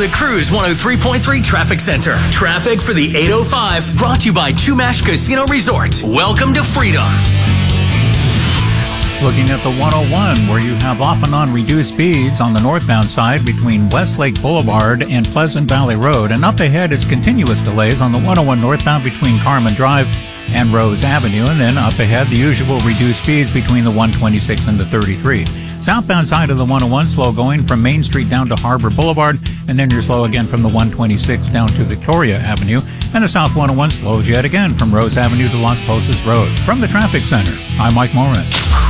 the Cruise 103.3 Traffic Center. Traffic for the 805 brought to you by Chumash Casino Resort. Welcome to freedom. Looking at the 101, where you have off and on reduced speeds on the northbound side between Westlake Boulevard and Pleasant Valley Road. And up ahead, it's continuous delays on the 101 northbound between Carmen Drive and Rose Avenue. And then up ahead, the usual reduced speeds between the 126 and the 33. Southbound side of the 101, slow going from Main Street down to Harbor Boulevard. And then you're slow again from the 126 down to Victoria Avenue. And the South 101 slows yet again from Rose Avenue to Las Posas Road. From the Traffic Center, I'm Mike Morris.